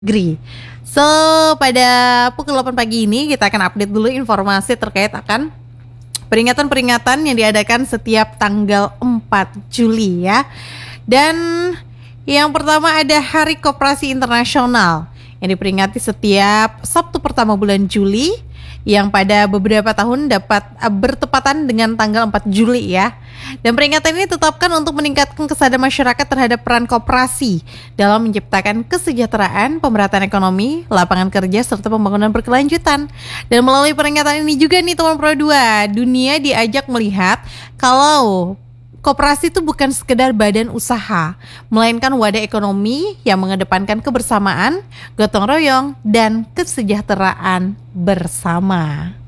Negeri. So, pada pukul 8 pagi ini kita akan update dulu informasi terkait akan peringatan-peringatan yang diadakan setiap tanggal 4 Juli ya. Dan yang pertama ada Hari Koperasi Internasional yang diperingati setiap Sabtu pertama bulan Juli, yang pada beberapa tahun dapat bertepatan dengan tanggal 4 Juli ya. Dan peringatan ini ditetapkan untuk meningkatkan kesadaran masyarakat terhadap peran koperasi dalam menciptakan kesejahteraan, pemerataan ekonomi, lapangan kerja, serta pembangunan berkelanjutan. Dan melalui peringatan ini juga nih teman Pro 2, dunia diajak melihat kalau koperasi itu bukan sekedar badan usaha, melainkan wadah ekonomi yang mengedepankan kebersamaan, gotong royong, dan kesejahteraan bersama.